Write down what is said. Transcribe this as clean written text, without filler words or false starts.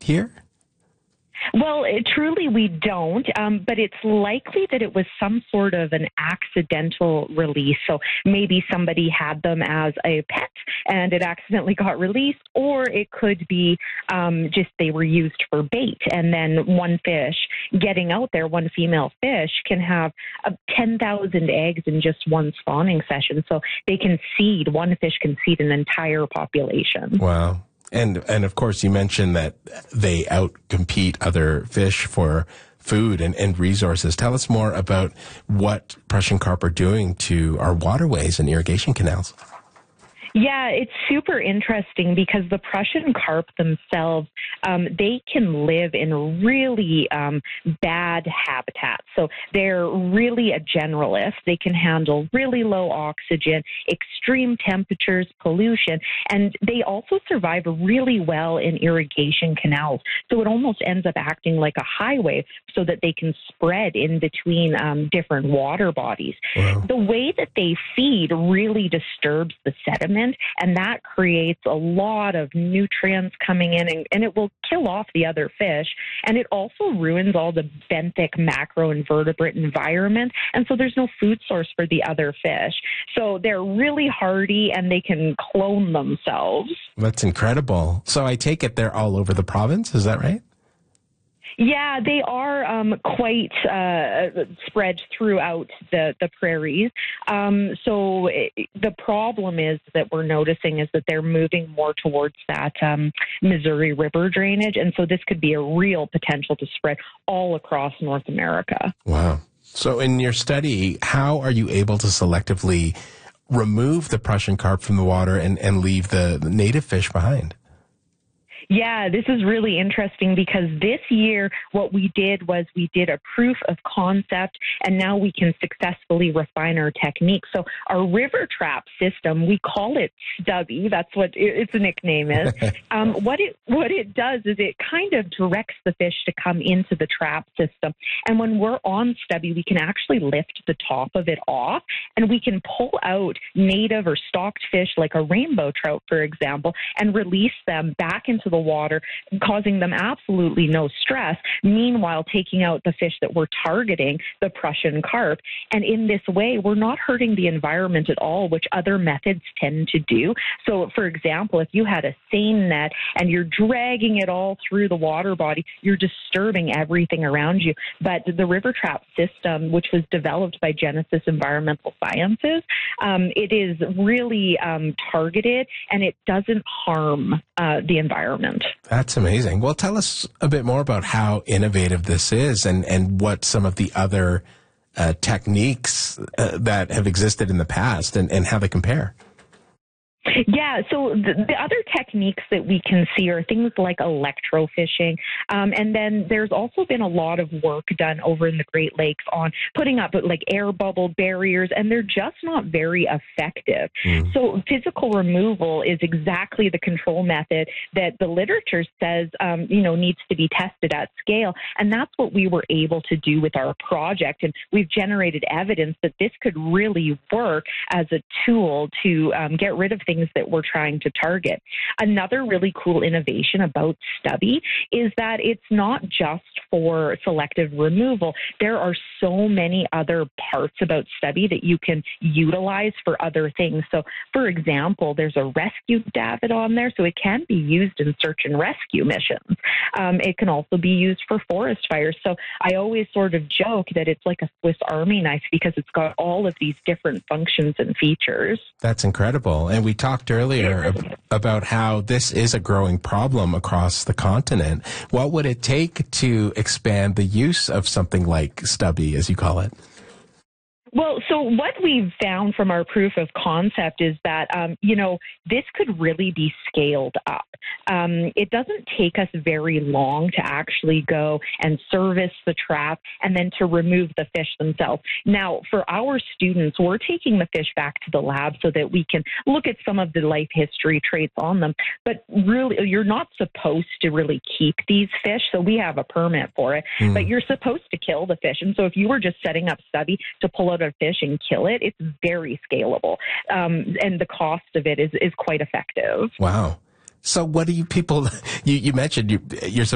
here? Well, truly we don't, but it's likely that it was some sort of an accidental release. So maybe somebody had them as a pet and it accidentally got released, or it could be just they were used for bait. And then one fish getting out there, one female fish can have 10,000 eggs in just one spawning session. So they can seed, one fish can seed an entire population. Wow. And of course, you mentioned that they outcompete other fish for food and resources. Tell us more about what Prussian carp are doing to our waterways and irrigation canals. Yeah, it's super interesting because the Prussian carp themselves, they can live in really bad habitats. So they're really a generalist. They can handle really low oxygen, extreme temperatures, pollution, and they also survive really well in irrigation canals. So it almost ends up acting like a highway so that they can spread in between different water bodies. Wow. The way that they feed really disturbs the sediment, and that creates a lot of nutrients coming in, and it will kill off the other fish. And it also ruins all the benthic macroinvertebrate environment, and so there's no food source for the other fish. So they're really hardy, and they can clone themselves. That's incredible. So I take it they're all over the province, is that right? Yeah, they are quite spread throughout the prairies. So the problem is that we're noticing is that they're moving more towards that Missouri River drainage. And so this could be a real potential to spread all across North America. Wow. So in your study, how are you able to selectively remove the Prussian carp from the water and leave the native fish behind? Yeah, this is really interesting because this year what we did was we did a proof of concept, and now we can successfully refine our techniques. So our river trap system, we call it Stubby. That's what its nickname is. What it does is it kind of directs the fish to come into the trap system. And when we're on Stubby, we can actually lift the top of it off, and we can pull out native or stocked fish like a rainbow trout, for example, and release them back into the water, causing them absolutely no stress, meanwhile taking out the fish that we're targeting, the Prussian carp. And in this way, we're not hurting the environment at all, which other methods tend to do. So, for example, if you had a seine net and you're dragging it all through the water body, you're disturbing everything around you. But the river trap system, which was developed by Genesis Environmental Sciences, it is really targeted, and it doesn't harm the environment. That's amazing. Well, tell us a bit more about how innovative this is and what some of the other techniques that have existed in the past and how they compare. Yeah, so the other techniques that we can see are things like electrofishing. And then there's also been a lot of work done over in the Great Lakes on putting up like air bubble barriers, and they're just not very effective. So physical removal is exactly the control method that the literature says, needs to be tested at scale. And that's what we were able to do with our project. And we've generated evidence that this could really work as a tool to get rid of things that we're trying to target. Another really cool innovation about Stubby is that it's not just for selective removal. There are so many other parts about Stubby that you can utilize for other things. So, for example, there's a rescue davit on there, so it can be used in search and rescue missions. It can also be used for forest fires. So I always sort of joke that it's like a Swiss Army knife because it's got all of these different functions and features. That's incredible. And we talked earlier about how this is a growing problem across the continent. What would it take to expand the use of something like Stubby, as you call it? Well, so what we've found from our proof of concept is that, this could really be scaled up. It doesn't take us very long to actually go and service the trap and then to remove the fish themselves. Now, for our students, we're taking the fish back to the lab so that we can look at some of the life history traits on them. But really, you're not supposed to really keep these fish. So we have a permit for it, but you're supposed to kill the fish. And so if you were just setting up Stubby to pull out a fish and kill it, it's very scalable. And the cost of it is quite effective. Wow. So what do you people, you mentioned you're